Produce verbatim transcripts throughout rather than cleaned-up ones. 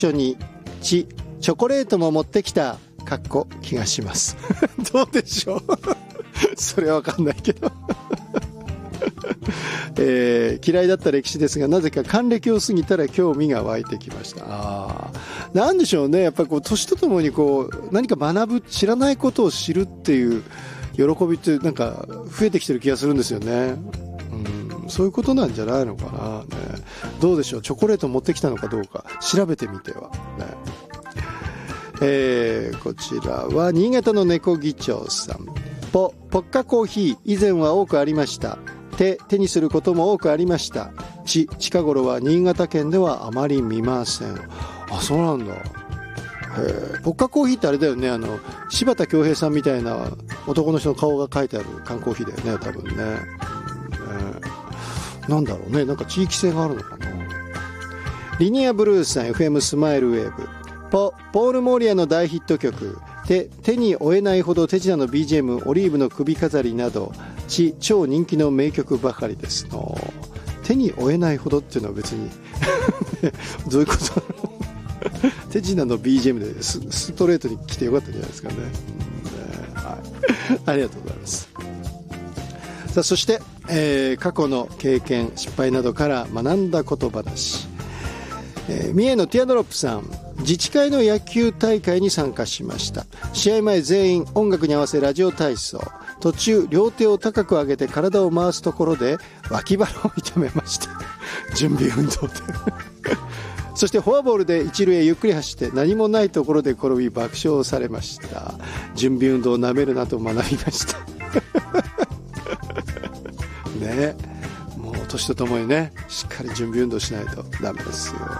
緒にチチョコレートも持ってきたかっこ気がしますどうでしょうそれは分かんないけどえー、嫌いだった歴史ですが、なぜか還暦を過ぎたら興味が湧いてきました。あー、なんでしょうね、やっぱりこう年とともにこう何か学ぶ、知らないことを知るっていう喜びってなんか増えてきてる気がするんですよね。うん、そういうことなんじゃないのかな、ね、どうでしょう、チョコレート持ってきたのかどうか調べてみては、ね。えー、こちらは新潟の猫議長さん。ポポッカコーヒー以前は多くありました。手手にすることも多くありました。ち近頃は新潟県ではあまり見ません。あ、そうなんだ。へー、ポッカコーヒーってあれだよね、あの柴田恭平さんみたいな男の人の顔が書いてある缶コーヒーだよね、多分ね。うん、ね、なんだろうね、なんか地域性があるのかな。リニアブルースさん、 エフエム スマイルウェーブ。ポ, ポール・モーリアの大ヒット曲、手, 手に負えないほど手品の ビージーエム、オリーブの首飾りなど、ち超人気の名曲ばかりですの。手に負えないほどっていうのは別にどういうこと手品の ビージーエム で ス, ストレートに来てよかったんじゃないですかね。うん、ね、はい、ありがとうございます。さあ、そして、えー、過去の経験、失敗などから学んだこと話。えー、三重のティアドロップさん、自治会の野球大会に参加しました。試合前全員音楽に合わせラジオ体操、途中両手を高く上げて体を回すところで脇腹を痛めました準備運動でそしてフォアボールで一塁へゆっくり走って何もないところで転び爆笑されました。準備運動をなめるなと学びましたね、もう年とともにね、しっかり準備運動しないとダメですよ、ね。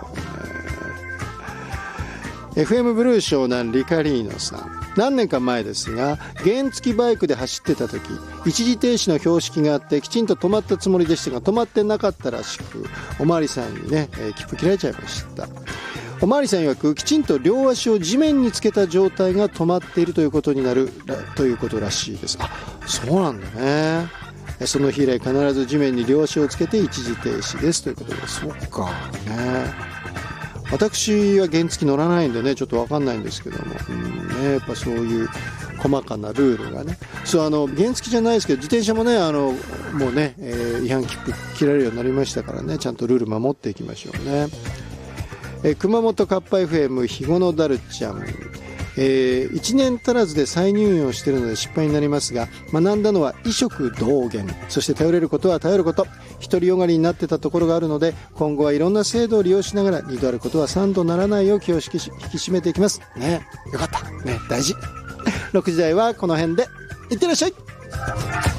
エフエム ブルー湘南リカリーノさん、何年か前ですが、原付バイクで走ってた時、一時停止の標識があってきちんと止まったつもりでしたが止まってなかったらしく、おまわりさんにね、えー、切符切られちゃいました。おまわりさん曰く、きちんと両足を地面につけた状態が止まっているということになるということらしいです。あ、そうなんだね。その日以来必ず地面に両足をつけて一時停止ですということで、そうかね。私は原付乗らないんでね、ちょっと分かんないんですけども、うんね、やっぱそういう細かなルールがね、そう、あの原付じゃないですけど自転車もね、あのもうね、えー、違反切符切られるようになりましたからね、ちゃんとルール守っていきましょうね。えー、熊本カッパ エフエム ひごのだるちゃん、えー、いちねん足らずで再入院をしているので失敗になりますが、学んだのは医食同源、そして頼れることは頼ること、独りよがりになってたところがあるので、今後はいろんな制度を利用しながらにどあることはさんどならないよう気を引き締めていきますね。よかったね、大事ろくじ台はこの辺で、いってらっしゃい。